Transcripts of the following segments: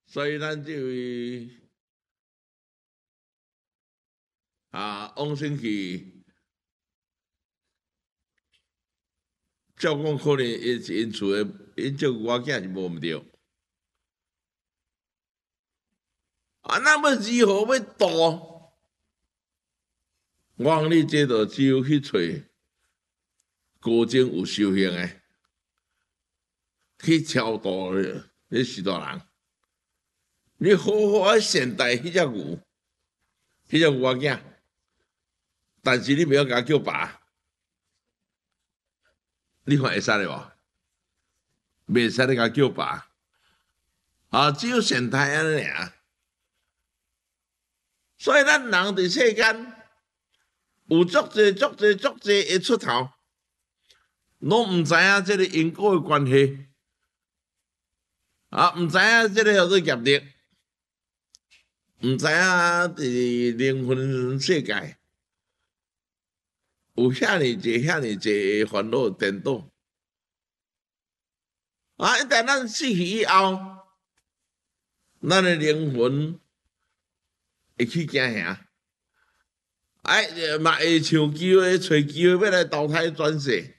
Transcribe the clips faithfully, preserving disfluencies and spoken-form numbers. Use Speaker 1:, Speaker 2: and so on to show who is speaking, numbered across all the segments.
Speaker 1: 所以咱这位啊往生去，照讲可能因因厝诶，因照顾我囝是无毋对。啊，那么如何要度？我讲你这着只有去找高精有修行诶，去超度迄许多人。你好好啊善待迄只牛，迄只牛仔囝，但是你不要甲叫爸，你看会使咧无？袂使你甲叫爸，啊，只有善待安尼尔。所以咱人伫世间有足济、足济、足济会出头，拢毋知影即个因果诶关系，啊，毋知影即个叫做业力，毋知影伫灵魂世界有遐尼济、遐尼济烦恼颠倒。啊！一旦咱死去以后，咱诶灵魂会去惊吓，哎，嘛会像机会找机会要来投胎转世，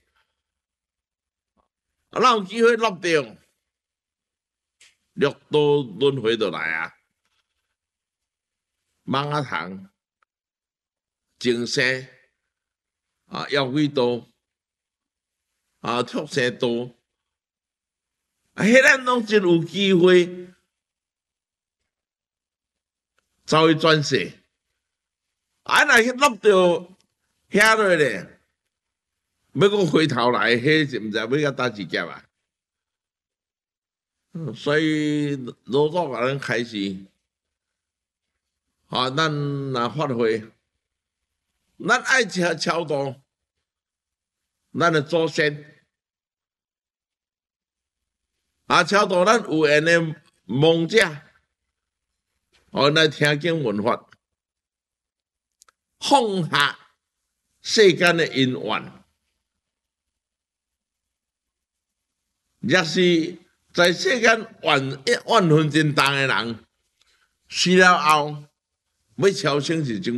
Speaker 1: 啊，咱有机会落着，六道轮回就来啊！蠓仔虫、精生啊、妖鬼道啊、畜生道，啊，迄咱拢真有机会走去转世。啊，若去落着遐落咧，要讲回头来，迄是毋知要到倒一劫啊！所以老早甲咱开始，啊，咱若发挥，咱爱超超度咱的祖先，啊，超度咱有缘的亡者，互来听经闻法。放下世间的因缘，若是在世间怨怨恨真重的人，死了后要超生是真